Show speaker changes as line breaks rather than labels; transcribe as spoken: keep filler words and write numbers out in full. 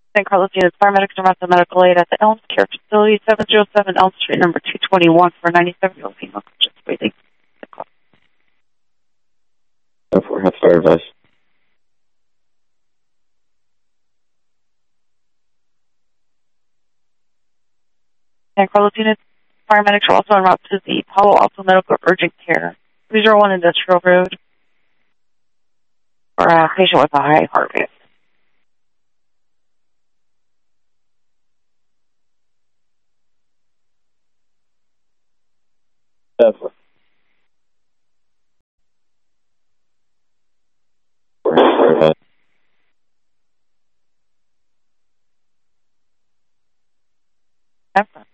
San Carlos Unit's paramedics are mounted medical aid at the Elms Care Facility, seven oh seven Elm Street, number two twenty-one, for a ninety-seven-year-old female just breathing.
ten four, have fire advice.
San Carlos Unit's paramedics are also en route to the Palo Alto Medical Urgent Care, three oh one Industrial Road, for a patient with a high heart rate.
ten four. Fire advice.
ten four.